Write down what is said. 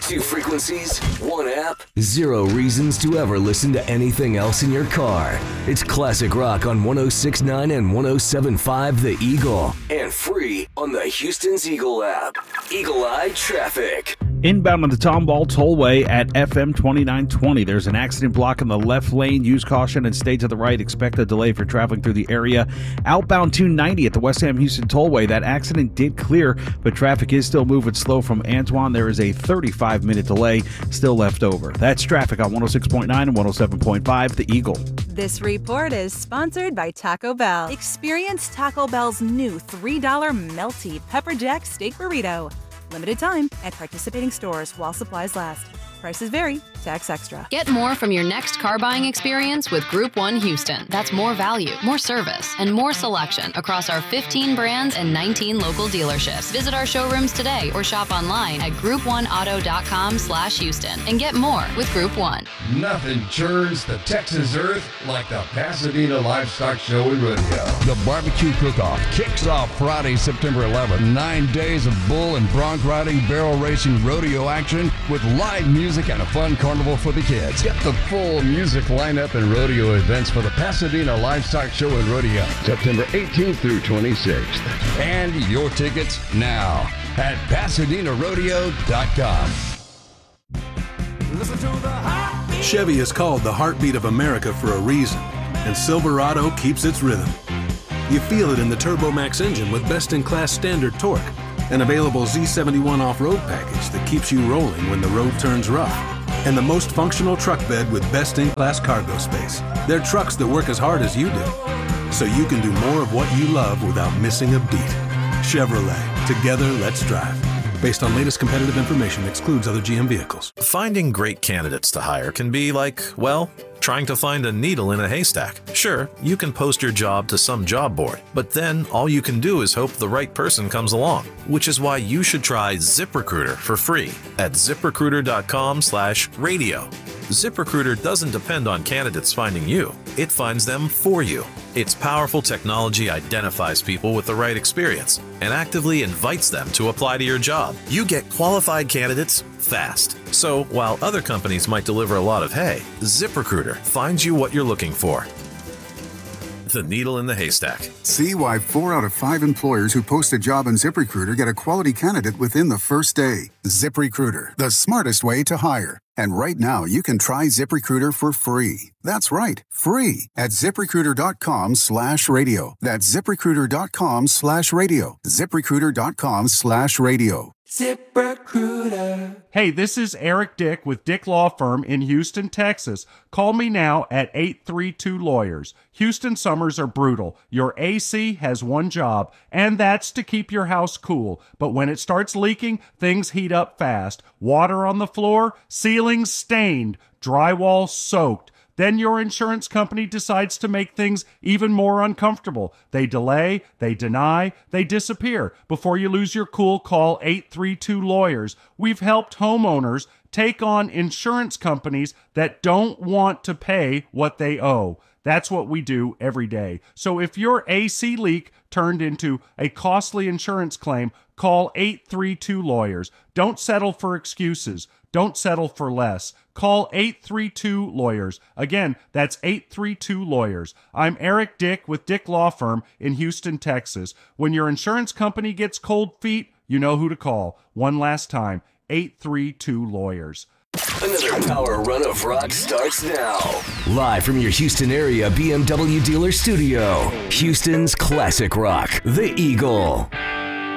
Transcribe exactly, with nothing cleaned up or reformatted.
Two frequencies, one app, zero reasons to ever listen to anything else in your car. It's classic rock on one oh six point nine and one oh seven point five The Eagle. And free on the Houston's Eagle app. Eagle Eye Traffic. Inbound on the Tomball Tollway at F M twenty-nine twenty. There's an accident block in the left lane. Use caution and stay to the right. Expect a delay for traveling through the area. Outbound two ninety at the West Ham Houston Tollway. That accident did clear, but traffic is still moving slow from Antoine. There is a thirty-five minute delay still left over. That's traffic on one oh six point nine and one oh seven point five The Eagle. This report is sponsored by Taco Bell. Experience Taco Bell's new three dollar melty pepper jack steak burrito. Limited time at participating stores while supplies last. Prices vary. Tax extra. Get more from your next car buying experience with Group one Houston. That's more value, more service, and more selection across our fifteen brands and nineteen local dealerships. Visit our showrooms today or shop online at group one auto dot com slash Houston and get more with Group one. Nothing churns the Texas earth like the Pasadena Livestock Show and Rodeo. The barbecue cook-off kicks off Friday, September eleventh. Nine days of bull and bronc riding, barrel racing, rodeo action with live music and a fun carnival for the kids. Get the full music lineup and rodeo events for the Pasadena Livestock Show and Rodeo, September eighteenth through twenty-sixth. And your tickets now at pasadena rodeo dot com. Chevy is called the heartbeat of America for a reason, and Silverado keeps its rhythm. You feel it in the TurboMax engine with best-in-class standard torque, an available Z seventy-one off-road package that keeps you rolling when the road turns rough, and the most functional truck bed with best-in-class cargo space. They're trucks that work as hard as you do, so you can do more of what you love without missing a beat. Chevrolet. Together, let's drive. Based on latest competitive information, excludes other G M vehicles. Finding great candidates to hire can be like, well, trying to find a needle in a haystack. Sure, you can post your job to some job board, but then all you can do is hope the right person comes along, which is why you should try ZipRecruiter for free at zip recruiter dot com slash radio. ZipRecruiter doesn't depend on candidates finding you. It finds them for you. Its powerful technology identifies people with the right experience and actively invites them to apply to your job. You get qualified candidates fast. So while other companies might deliver a lot of hay, ZipRecruiter finds you what you're looking for. The needle in the haystack. See why four out of five employers who post a job on ZipRecruiter get a quality candidate within the first day. ZipRecruiter, the smartest way to hire. And right now, you can try ZipRecruiter for free. That's right, free at zip recruiter dot com slash radio. That's zip recruiter dot com slash radio. zip recruiter dot com slash radio. ZipRecruiter. Hey, this is Eric Dick with Dick Law Firm in Houston, Texas. Call me now at eight three two lawyers. Houston summers are brutal. Your A C has one job, and that's to keep your house cool. But when it starts leaking, things heat up fast. Water on the floor, ceilings stained, drywall soaked. Then your insurance company decides to make things even more uncomfortable. They delay, they deny, they disappear. Before you lose your cool, call eight three two lawyers. We've helped homeowners take on insurance companies that don't want to pay what they owe. That's what we do every day. So if your A C leak turned into a costly insurance claim, call eight three two lawyers. Don't settle for excuses. Don't settle for less. Call eight three two lawyers. Again, that's eight three two lawyers. I'm Eric Dick with Dick Law Firm in Houston, Texas. When your insurance company gets cold feet, you know who to call. One last time, eight three two lawyers. Another power run of rock starts now. Live from your Houston area B M W dealer studio, Houston's classic rock, The Eagle.